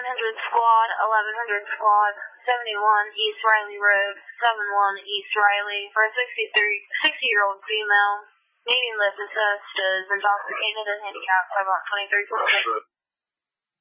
squad, 1100 squad, 71 East Riley Road, 71 East Riley, for a 60-year-old female, needing the assist is intoxicated and handicapped by about 23 foot.